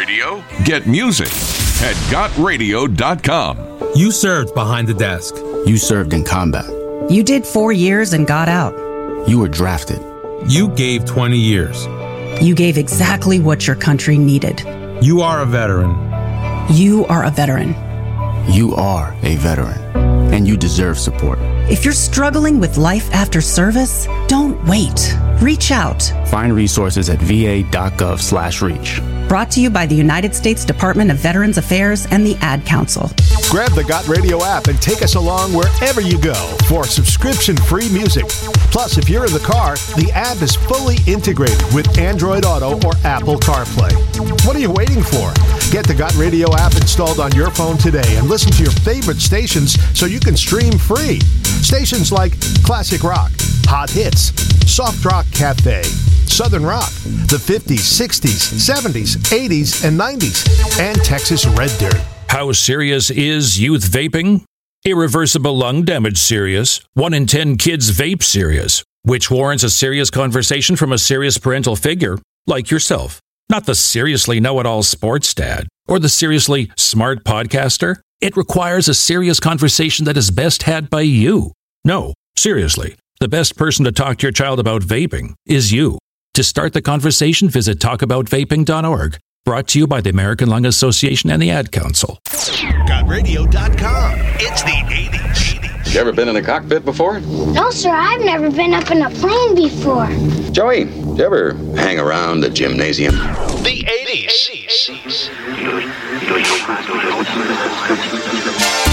radio? Get music at GotRadio.com. You served behind the desk. You served in combat. You did 4 years and got out. You were drafted. You gave 20 years. You gave exactly what your country needed. You are a veteran. You are a veteran. You are a veteran, and you deserve support. If you're struggling with life after service, don't wait. Reach out. Find resources at va.gov/reach. Brought to you by the United States Department of Veterans Affairs and the Ad Council. Grab the Got Radio app and take us along wherever you go for subscription-free music. Plus, if you're in the car, the app is fully integrated with Android Auto or Apple CarPlay. What are you waiting for? Get the Got Radio app installed on your phone today and listen to your favorite stations so you can stream free. Stations like Classic Rock, Hot Hits, Soft Rock Cafe, Southern Rock, the 50s, 60s, 70s, 80s, and 90s, and Texas Red Dirt. How serious is youth vaping? Irreversible lung damage serious. 1 in 10 kids vape serious, which warrants a serious conversation from a serious parental figure like yourself. Not the seriously know-it-all sports dad or the seriously smart podcaster. It requires a serious conversation that is best had by you. No, seriously, the best person to talk to your child about vaping is you. To start the conversation, visit talkaboutvaping.org. Brought to you by the American Lung Association and the Ad Council. GotRadio.com. It's the 80s. You ever been in a cockpit before? No, sir, I've never been up in a plane before. Joey, did you ever hang around the gymnasium? The 80s.